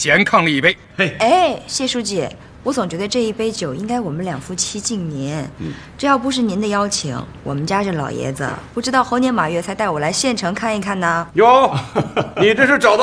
先抗了一杯。 哎，谢书记，我总觉得这一杯酒应该我们两夫妻敬您。这要不是您的邀请，我们家这老爷子不知道猴年马月才带我来县城看一看呢。 哟，你这是找到